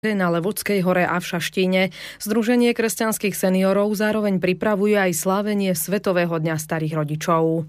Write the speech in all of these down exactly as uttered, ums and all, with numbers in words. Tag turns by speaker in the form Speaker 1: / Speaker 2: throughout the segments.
Speaker 1: na Levočskej hore a v Šaštíne. Združenie kresťanských seniorov zároveň pripravuje aj slávenie Svetového dňa starých rodičov.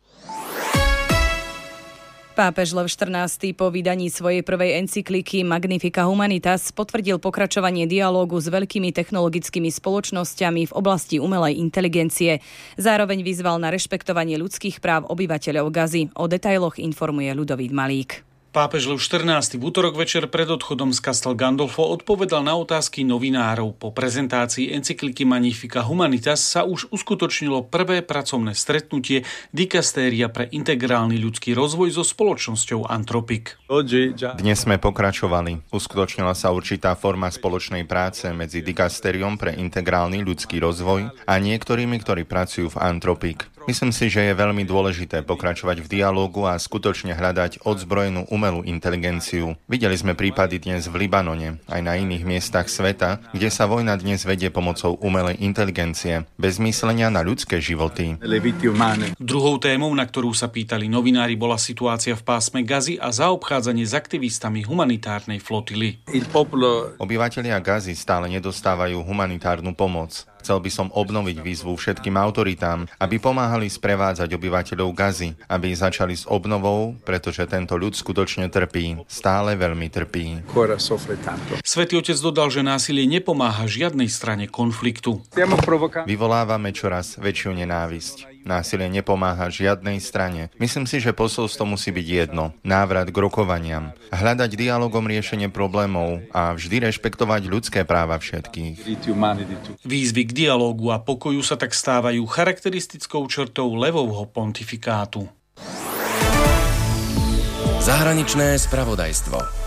Speaker 2: Pápež Lev štrnásty po vydaní svojej prvej encykliky Magnificat Humanitas potvrdil pokračovanie dialógu s veľkými technologickými spoločnosťami v oblasti umelej inteligencie. Zároveň vyzval na rešpektovanie ľudských práv obyvateľov Gazy. O detailoch informuje Ľudovít Malík.
Speaker 3: Pápež Lev štrnásty v utorok večer pred odchodom z Castel Gandolfo odpovedal na otázky novinárov. Po prezentácii encykliky Magnificat Humanitas sa už uskutočnilo prvé pracovné stretnutie dikastéria pre integrálny ľudský rozvoj so spoločnosťou Anthropic.
Speaker 4: Dnes sme pokračovali. Uskutočnila sa určitá forma spoločnej práce medzi dikastériom pre integrálny ľudský rozvoj a niektorými, ktorí pracujú v Anthropic. Myslím si, že je veľmi dôležité pokračovať v dialógu a skutočne hľadať odzbrojenú umelú inteligenciu. Videli sme prípady dnes v Libanone, aj na iných miestach sveta, kde sa vojna dnes vedie pomocou umelej inteligencie, bez myslenia na ľudské životy.
Speaker 3: Druhou témou, na ktorú sa pýtali novinári, bola situácia v pásme Gazy a zaobchádzanie s aktivistami humanitárnej flotily.
Speaker 4: Obyvatelia Gazy stále nedostávajú humanitárnu pomoc. Chcel by som obnoviť výzvu všetkým autoritám, aby pomáhali sprevádzať obyvateľov Gazy, aby začali s obnovou, pretože tento ľud skutočne trpí. Stále veľmi trpí.
Speaker 3: Svätý Otec dodal, že násilie nepomáha žiadnej strane konfliktu.
Speaker 4: Vyvolávame čoraz väčšiu nenávisť. Násilie nepomáha žiadnej strane. Myslím si, že posolstvo musí byť jedno. Návrat k rokovaniam. Hľadať dialogom riešenie problémov a vždy rešpektovať ľudské práva všetkých.
Speaker 3: Výzvy k dialógu a pokoju sa tak stávajú charakteristickou črtou Levovho pontifikátu.
Speaker 5: Zahraničné spravodajstvo.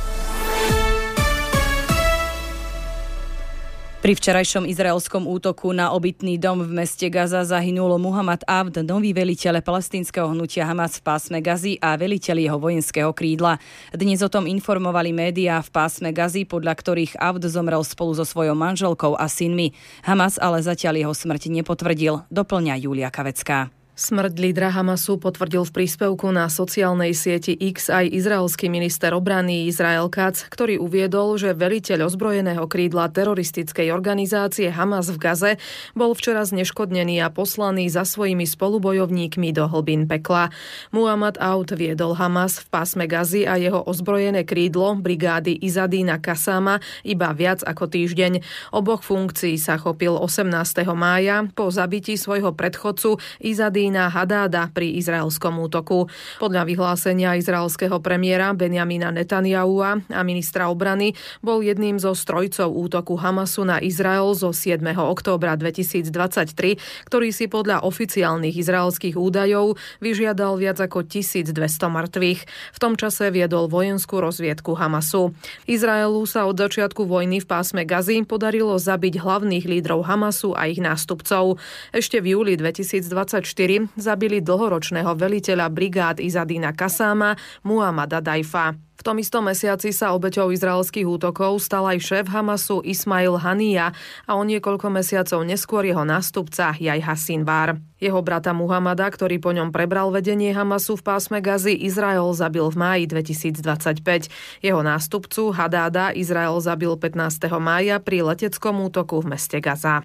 Speaker 2: Pri včerajšom izraelskom útoku na obytný dom v meste Gaza zahynul Muhammad Avd, nový veliteľ palestínskeho hnutia Hamas v pásme Gazy a veliteľ jeho vojenského krídla. Dnes o tom informovali médiá v pásme Gazy, podľa ktorých Avd zomrel spolu so svojou manželkou a synmi. Hamas ale zatiaľ jeho smrť nepotvrdil, doplňa Júlia Kavecká.
Speaker 1: Smrť lídra Hamasu potvrdil v príspevku na sociálnej sieti X aj izraelský minister obrany Israel Katz, ktorý uviedol, že veliteľ ozbrojeného krídla teroristickej organizácie Hamas v Gaze bol včera zneškodnený a poslaný za svojimi spolubojovníkmi do hlbín pekla. Muhammad Aoud viedol Hamas v pásme Gazy a jeho ozbrojené krídlo brigády Izadína Kasama iba viac ako týždeň. Oboch funkcií sa chopil osemnásteho mája po zabití svojho predchodcu Izadína Hadáda pri izraelskom útoku. Podľa vyhlásenia izraelského premiéra Benjamina Netanyahua a ministra obrany bol jedným zo strojcov útoku Hamasu na Izrael zo siedmeho októbra dvetisícdvadsaťtri, ktorý si podľa oficiálnych izraelských údajov vyžiadal viac ako tisícdvesto mŕtvych. V tom čase viedol vojenskú rozviedku Hamasu. Izraelu sa od začiatku vojny v pásme Gazy podarilo zabiť hlavných lídrov Hamasu a ich nástupcov. Ešte v júli dvetisícdvadsaťštyri zabili dlhoročného veliteľa brigád Izadína Kasama Muhammada Dajfa. V tom istom mesiaci sa obeťou izraelských útokov stal aj šéf Hamasu Ismail Haniyeh a o niekoľko mesiacov neskôr jeho nástupca Jahja Sinvar. Jeho brata Muhammada, ktorý po ňom prebral vedenie Hamasu v pásme Gazy, Izrael zabil v máji dvetisícdvadsaťpäť. Jeho nástupcu Hadáda Izrael zabil pätnásteho mája pri leteckom útoku v meste Gaza.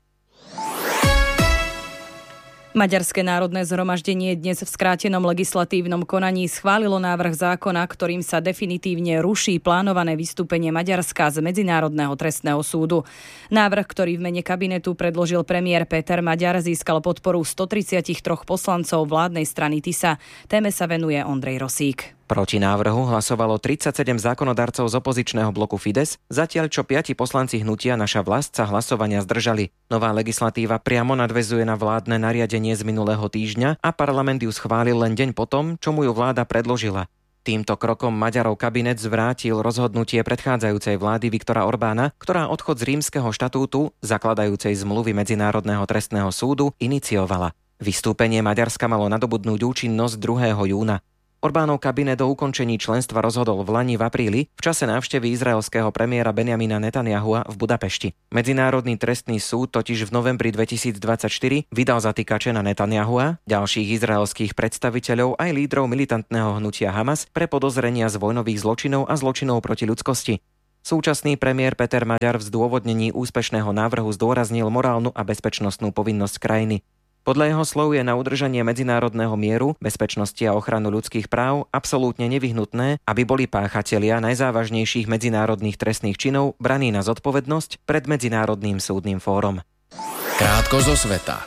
Speaker 2: Maďarské národné zhromaždenie dnes v skrátenom legislatívnom konaní schválilo návrh zákona, ktorým sa definitívne ruší plánované vystúpenie Maďarska z Medzinárodného trestného súdu. Návrh, ktorý v mene kabinetu predložil premiér Péter Maďar, získal podporu stotridsaťtri poslancov vládnej strany TISA. Téme sa venuje Ondrej Rosík.
Speaker 6: Proti návrhu hlasovalo tridsaťsedem zákonodarcov z opozičného bloku Fides, zatiaľ čo piati poslanci hnutia Naša vlast sa hlasovania zdržali. Nová legislatíva priamo nadväzuje na vládne nariadenie z minulého týždňa a parlament ju schválil len deň potom, čo mu ju vláda predložila. Týmto krokom Maďarov kabinet zvrátil rozhodnutie predchádzajúcej vlády Viktora Orbána, ktorá odchod z Rímskeho štatútu, zakladajúcej zmluvy Medzinárodného trestného súdu, iniciovala. Vystúpenie Maďarska malo nadobudnúť účinnosť druhého júna. Orbánov kabinet o ukončení členstva rozhodol v lani v apríli v čase návštevy izraelského premiéra Benjamina Netanyahua v Budapešti. Medzinárodný trestný súd totiž v novembri dvetisícdvadsaťštyri vydal zatýkače na Netanyahua, ďalších izraelských predstaviteľov aj lídrov militantného hnutia Hamas pre podozrenia z vojnových zločinov a zločinov proti ľudskosti. Súčasný premiér Peter Maďar v zdôvodnení úspešného návrhu zdôraznil morálnu a bezpečnostnú povinnosť krajiny. Podľa jeho slov je na udržanie medzinárodného mieru, bezpečnosti a ochranu ľudských práv absolútne nevyhnutné, aby boli páchatelia najzávažnejších medzinárodných trestných činov braní na zodpovednosť pred Medzinárodným súdnym fórom.
Speaker 5: Krátko zo sveta.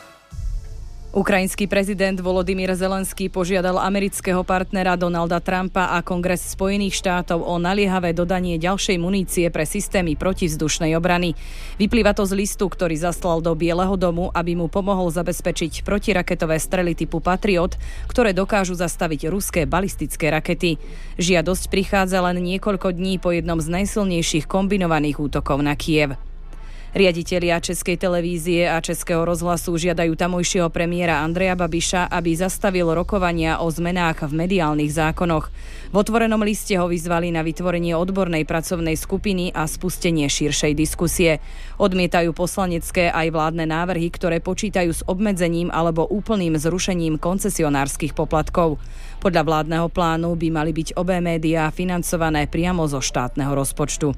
Speaker 2: Ukrajinský prezident Volodymyr Zelenský požiadal amerického partnera Donalda Trumpa a Kongres Spojených štátov o naliehavé dodanie ďalšej munície pre systémy protivzdušnej obrany. Vyplýva to z listu, ktorý zaslal do Bieleho domu, aby mu pomohol zabezpečiť protiraketové strely typu Patriot, ktoré dokážu zastaviť ruské balistické rakety. Žiadosť prichádza len niekoľko dní po jednom z najsilnejších kombinovaných útokov na Kyjev. Riaditelia Českej televízie a Českého rozhlasu žiadajú tamojšieho premiéra Andreja Babiša, aby zastavil rokovania o zmenách v mediálnych zákonoch. V otvorenom liste ho vyzvali na vytvorenie odbornej pracovnej skupiny a spustenie širšej diskusie. Odmietajú poslanecké aj vládne návrhy, ktoré počítajú s obmedzením alebo úplným zrušením koncesionárskych poplatkov. Podľa vládneho plánu by mali byť obe médiá financované priamo zo štátneho rozpočtu.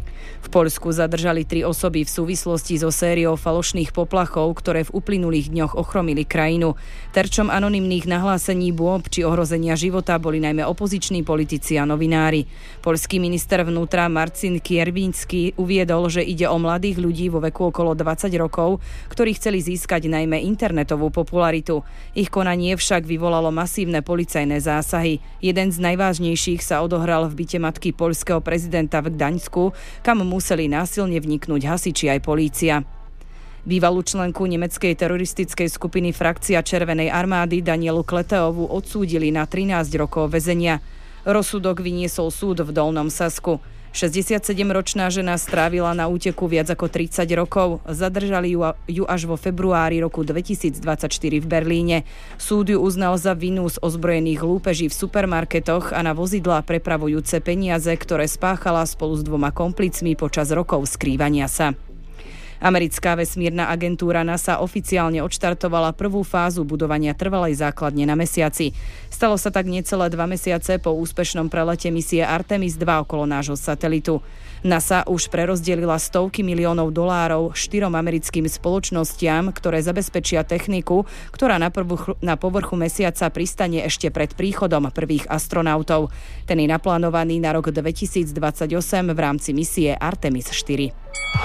Speaker 2: V Poľsku zadržali tri osoby v súvislosti so sériou falošných poplachov, ktoré v uplynulých dňoch ochromili krajinu. Terčom anonymných nahlásení bôb či ohrozenia života boli najmä opoziční politici a novinári. Poľský minister vnútra Marcin Kierwiński uviedol, že ide o mladých ľudí vo veku okolo dvadsať rokov, ktorí chceli získať najmä internetovú popularitu. Ich konanie však vyvolalo masívne policajné zásahy. Jeden z najvážnejších sa odohral v byte matky poľského prezidenta v Gdaňsku, kam museli násilne vniknúť hasiči aj polícia. Bývalú členku nemeckej teroristickej skupiny Frakcia Červenej armády Danielu Kleteovú odsúdili na trinásť rokov väzenia. Rozsudok vyniesol súd v Dolnom Sasku. šesťdesiatsedemročná žena strávila na úteku viac ako tridsať rokov. Zadržali ju, ju až vo februári roku dvetisícdvadsaťštyri v Berlíne. Súd ju uznal za vinu z ozbrojených lúpeží v supermarketoch a na vozidlá prepravujúce peniaze, ktoré spáchala spolu s dvoma komplicmi počas rokov skrývania sa. Americká vesmírna agentúra NASA oficiálne odštartovala prvú fázu budovania trvalej základne na mesiaci. Stalo sa tak necelé dva mesiace po úspešnom prelete misie Artemis dva okolo nášho satelitu. NASA už prerozdelila stovky miliónov dolárov štyrom americkým spoločnostiam, ktoré zabezpečia techniku, ktorá na, prvú, na povrchu mesiaca pristane ešte pred príchodom prvých astronautov. Ten je naplánovaný na rok dvetisícdvadsaťosem v rámci misie Artemis štyri.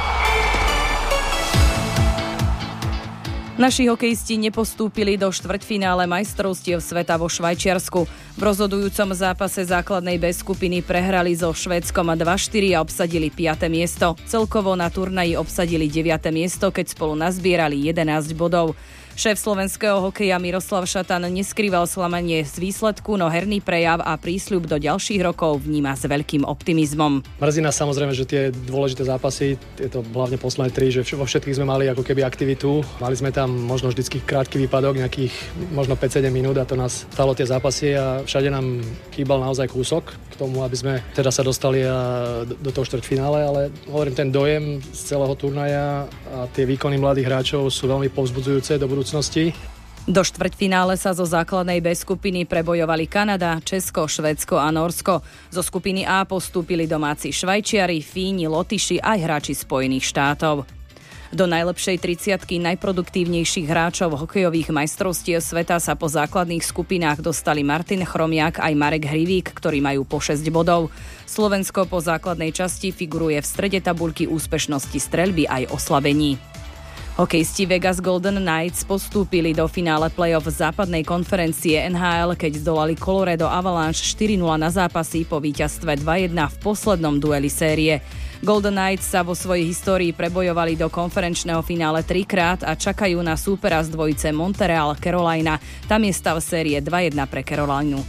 Speaker 2: Naši hokejisti nepostúpili do štvrťfinále majstrovstiev sveta vo Švajčiarsku. V rozhodujúcom zápase základnej B skupiny prehrali so Švédskom dva štyri a obsadili piate miesto. Celkovo na turnaji obsadili deviate miesto, keď spolu nazbierali jedenásť bodov. Šéf slovenského hokeja Miroslav Šatan neskrýval sklamanie z výsledku, no herný prejav a prísľub do ďalších rokov vníma s veľkým optimizmom.
Speaker 7: Mrzí nás samozrejme, že tie dôležité zápasy, tieto hlavne posledné tri, že vo všetkých sme mali ako keby aktivitu. Mali sme tam možno vždycky krátky výpadok, nejakých možno päť sedem minút a to nás stalo tie zápasy a všade nám chýbal naozaj kúsok k tomu, aby sme teda sa dostali do, do toho štvrťfinále, ale hovorím, ten dojem z celého turnaja a tie výkony mladých hráčov sú veľmi povzbudzujúce do budúcnosti.
Speaker 2: Do štvrťfinále sa zo základnej B skupiny prebojovali Kanada, Česko, Švédsko a Nórsko. Zo skupiny A postúpili domáci Švajčiari, Fíni, Lotyši aj hráči Spojených štátov. Do najlepšej tridsiatky najproduktívnejších hráčov hokejových majstrovstiev sveta sa po základných skupinách dostali Martin Chromiak aj Marek Hrivík, ktorí majú po šesť bodov. Slovensko po základnej časti figuruje v strede tabuľky úspešnosti streľby aj oslabení. Hokejisti Vegas Golden Knights postúpili do finále play-off západnej konferencie en há el, keď zdolali Colorado Avalanche štyri nula na zápasy po víťazstve dva jedna v poslednom dueli série. Golden Knights sa vo svojej histórii prebojovali do konferenčného finále trikrát a čakajú na súpera z dvojice Montreal-Carolina. Tam je stav série dva jedna pre Carolinu.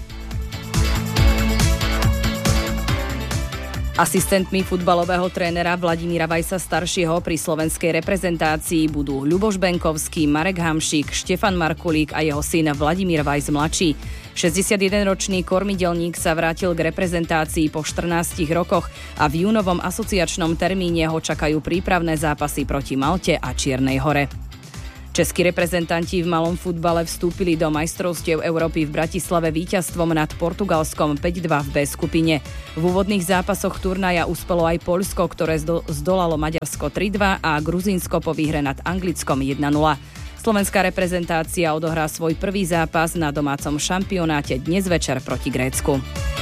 Speaker 2: Asistentmi futbalového trénera Vladimíra Vajsa staršieho pri slovenskej reprezentácii budú Ľuboš Benkovský, Marek Hamšík, Štefan Markulík a jeho syn Vladimír Vajs mladší. šesťdesiatjedenročný kormidelník sa vrátil k reprezentácii po štrnástich rokoch a v júnovom asociačnom termíne ho čakajú prípravné zápasy proti Malte a Čiernej Hore. Českí reprezentanti v malom futbale vstúpili do majstrovstiev Európy v Bratislave víťazstvom nad Portugalskom päť dva v B skupine. V úvodných zápasoch turnaja uspelo aj Poľsko, ktoré zdolalo Maďarsko tri dva a Gruzínsko po výhre nad Anglickom jeden nula. Slovenská reprezentácia odohrá svoj prvý zápas na domácom šampionáte dnes večer proti Grécku.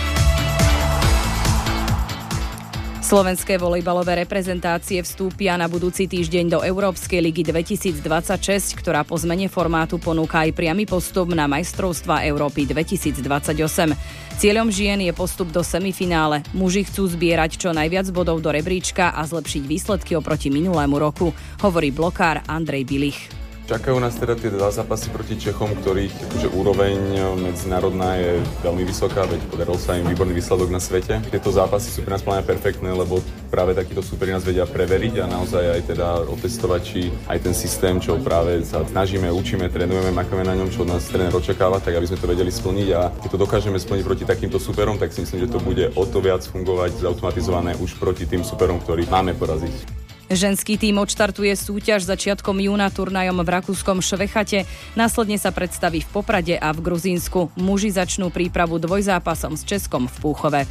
Speaker 2: Slovenské volejbalové reprezentácie vstúpia na budúci týždeň do Európskej ligy dvetisícdvadsaťšesť, ktorá po zmene formátu ponúka aj priamy postup na majstrovstvá Európy dvetisícdvadsaťosem. Cieľom žien je postup do semifinále. Muži chcú zbierať čo najviac bodov do rebríčka a zlepšiť výsledky oproti minulému roku, hovorí blokár Andrej Bilich.
Speaker 8: Čakajú nás teda tie dva zápasy proti Čechom, ktorých akože úroveň medzinárodná je veľmi vysoká, veď podaril sa im výborný výsledok na svete. Tieto zápasy sú pre nás plne perfektné, lebo práve takíto súperi nás vedia preveriť a naozaj aj teda otestovať, či aj ten systém, čo práve sa snažíme, učíme, trénujeme, makujeme na ňom, čo od nás tréner očakáva, tak aby sme to vedeli splniť a keď to dokážeme splniť proti takýmto súperom, tak si myslím, že to bude o to viac fungovať zautomatizované už proti tým súperom, ktorých máme poraziť.
Speaker 2: Ženský tím odštartuje súťaž začiatkom júna turnajom v rakúskom Švechate, následne sa predstaví v Poprade a v Gruzínsku. Muži začnú prípravu dvojzápasom s Českom v Púchove.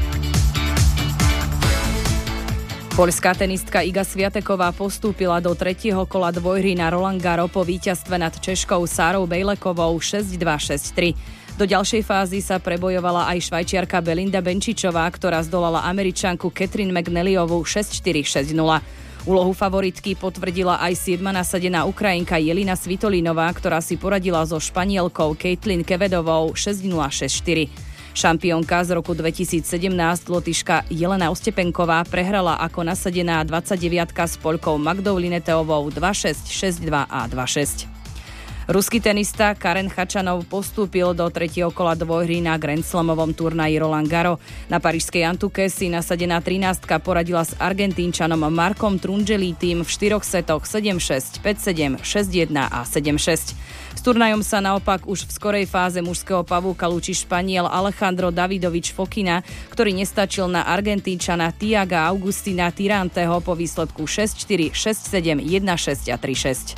Speaker 2: Poľská tenistka Iga Swiateková postúpila do tretieho kola dvojhry na Roland Garros po víťazstve nad Češkou Sárou Bejlekovou šesť dva šesť tri. Do ďalšej fázy sa prebojovala aj švajčiarka Belinda Benčičová, ktorá zdolala Američanku Catherine McNallyovú šesť štyri šesť nula. Úlohu favoritky potvrdila aj siedma nasadená Ukrajinka Jelena Svitolinová, ktorá si poradila so Španielkou Caitlin Quevedovou šesť nula šesť štyri. Šampiónka z roku dvetisícsedemnásť Lotyška Jelena Ostepenková prehrala ako nasadená dvadsaťdeviatka s Poľkou Magdou Lineteovou dva šesť šesť dva a dva šesť. Ruský tenista Karen Khachanov postúpil do tretieho kola dvojhry na Grand Slamovom turnaji Roland Garros. Na parížskej Antuke si nasadená trinástka poradila s Argentínčanom Markom Trungelítim v štyroch setoch sedem šesť, päť sedem, šesť jeden a sedem šesť. S turnajom sa naopak už v skorej fáze mužského pavúka lúči Španiel Alejandro Davidovič Fokina, ktorý nestačil na Argentínčana Tiaga Augustina Tiranteho po výsledku šesť štyri, šesť sedem, jeden šesť a tri šesť.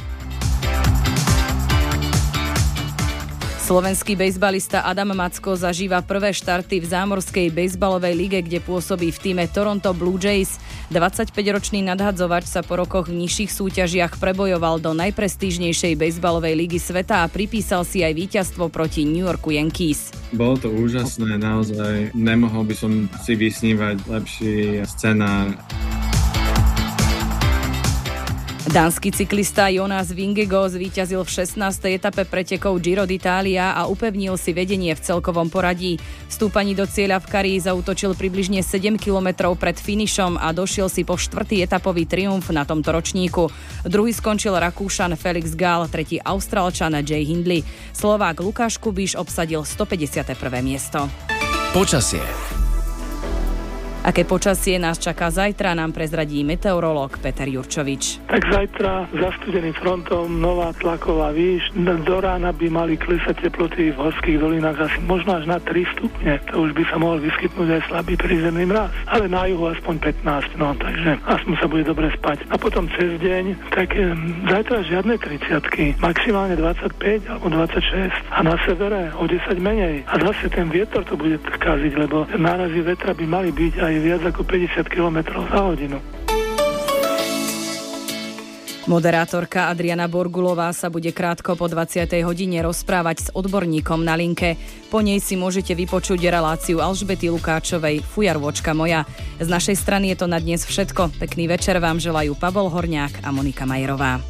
Speaker 2: Slovenský bejsbalista Adam Macko zažíva prvé štarty v zámorskej bejsbalovej lige, kde pôsobí v tíme Toronto Blue Jays. dvadsaťpäťročný nadhadzovač sa po rokoch v nižších súťažiach prebojoval do najprestížnejšej bejsbalovej ligy sveta a pripísal si aj víťazstvo proti New Yorku Yankees.
Speaker 9: Bolo to úžasné, naozaj. Nemohol by som si vysnívať lepší scenár.
Speaker 2: Dánsky cyklista Jonas Vingegaard zvíťazil v šestnástej etape pretekov Giro d'Italia a upevnil si vedenie v celkovom poradí. V stúpaní do cieľa v Carii zaútočil približne sedem kilometrov pred finišom a došiel si po štvrtý etapový triumf na tomto ročníku. Druhý skončil Rakúšan Felix Gall, tretí Austrálčan Jay Hindley. Slovák Lukáš Kubíš obsadil stopäťdesiate prvé miesto.
Speaker 5: Počasie.
Speaker 2: Aké počasie nás čaká zajtra, nám prezradí meteorológ Peter Jurčovič.
Speaker 10: Tak zajtra zastudeným frontom nová tlaková výš. Do rána by mali klesať teploty v horských dolinách asi možno až na tri stupne. To už by sa mohol vyskytnúť aj slabý prízemný mráz. Ale na juhu aspoň pätnásť, no takže aspoň sa bude dobre spať. A potom cez deň, tak e, zajtra žiadne tridsiatky, maximálne dvadsaťpäť alebo dvadsaťšesť a na severe o desať menej. A zase ten vietor to bude kaziť, lebo nárazy vetra by mali byť aj je viac ako päťdesiat kilometrov za hodinu.
Speaker 2: Moderátorka Adriana Borgulová sa bude krátko po dvadsiatej hodine rozprávať s odborníkom na linke. Po nej si môžete vypočuť reláciu Alžbety Lukáčovej Fujarôčka moja. Z našej strany je to na dnes všetko. Pekný večer vám želajú Pavol Horňák a Monika Majerová.